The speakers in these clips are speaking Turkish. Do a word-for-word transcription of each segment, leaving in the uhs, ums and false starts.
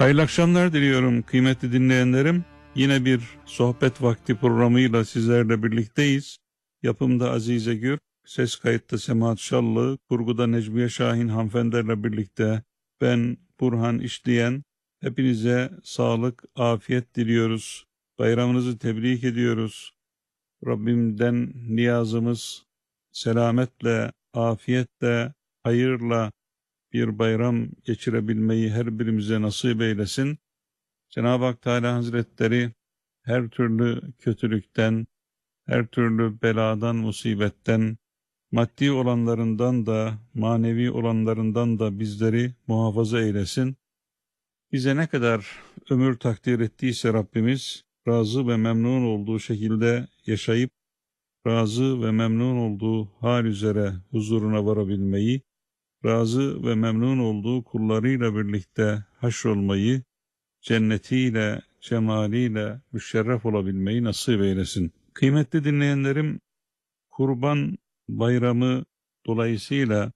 Hayırlı akşamlar diliyorum kıymetli dinleyenlerim. Yine bir sohbet vakti programıyla sizlerle birlikteyiz. Yapımda Azize Gür, ses kayıtta Semahat Şallı, kurguda Necmiye Şahin hanımefendilerle birlikte ben Burhan İşleyen. Hepinize sağlık, afiyet diliyoruz. Bayramınızı tebrik ediyoruz. Rabbimden niyazımız selametle, afiyetle, hayırla bir bayram geçirebilmeyi her birimize nasip eylesin. Cenab-ı Hak Teala Hazretleri her türlü kötülükten, her türlü beladan, musibetten, maddi olanlarından da, manevi olanlarından da bizleri muhafaza eylesin. Bize ne kadar ömür takdir ettiyse Rabbimiz, razı ve memnun olduğu şekilde yaşayıp, razı ve memnun olduğu hal üzere huzuruna varabilmeyi, razı ve memnun olduğu kullarıyla birlikte haşrolmayı, cennetiyle, cemaliyle müşerref olabilmeyi nasip eylesin. Kıymetli dinleyenlerim, Kurban Bayramı dolayısıyla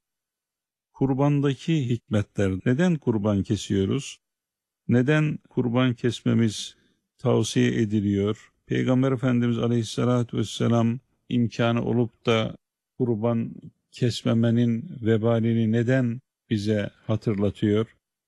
kurbandaki hikmetler, neden kurban kesiyoruz? Neden kurban kesmemiz tavsiye ediliyor? Peygamber Efendimiz Aleyhisselatü Vesselam imkanı olup da kurban kesmemenin vebalini neden bize hatırlatıyor?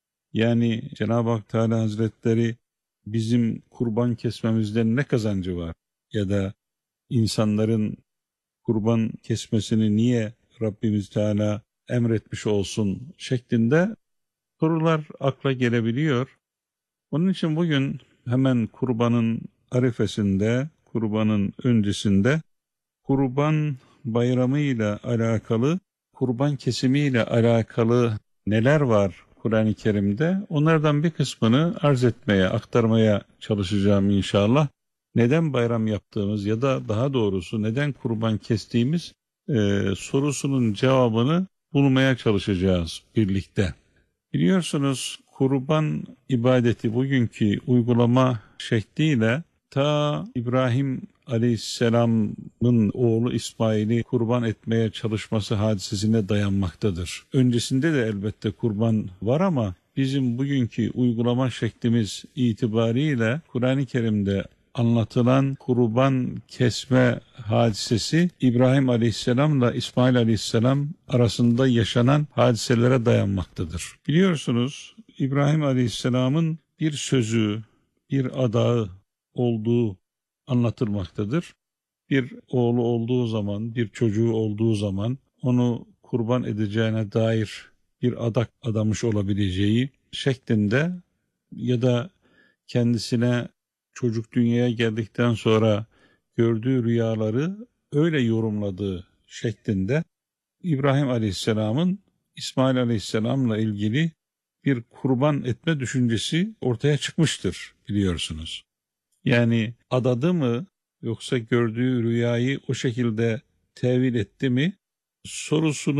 Yani Cenab-ı Hak Teala Hazretleri bizim kurban kesmemizden ne kazancı var? Ya da insanların kurban kesmesini niye Rabbimiz Teala emretmiş olsun şeklinde sorular akla gelebiliyor. Onun için bugün hemen kurbanın arifesinde, kurbanın öncesinde kurban bayramıyla alakalı, kurban kesimiyle alakalı neler var Kur'an-ı Kerim'de? Onlardan bir kısmını arz etmeye, aktarmaya çalışacağım inşallah. Neden bayram yaptığımız ya da daha doğrusu neden kurban kestiğimiz e, sorusunun cevabını bulmaya çalışacağız birlikte. Biliyorsunuz kurban ibadeti bugünkü uygulama şekliyle ta İbrahim Aleyhisselam'ın oğlu İsmail'i kurban etmeye çalışması hadisesine dayanmaktadır. Öncesinde de elbette kurban var ama bizim bugünkü uygulama şeklimiz itibariyle Kur'an-ı Kerim'de anlatılan kurban kesme hadisesi İbrahim Aleyhisselam'la İsmail Aleyhisselam arasında yaşanan hadiselere dayanmaktadır. Biliyorsunuz İbrahim Aleyhisselam'ın bir sözü, bir adağı olduğu anlatılmaktadır. Bir oğlu olduğu zaman, bir çocuğu olduğu zaman onu kurban edeceğine dair bir adak adamış olabileceği şeklinde ya da kendisine çocuk dünyaya geldikten sonra gördüğü rüyaları öyle yorumladığı şeklinde İbrahim Aleyhisselam'ın İsmail Aleyhisselam'la ilgili bir kurban etme düşüncesi ortaya çıkmıştır biliyorsunuz. Yani adadı mı yoksa gördüğü rüyayı o şekilde tevil etti mi sorusunu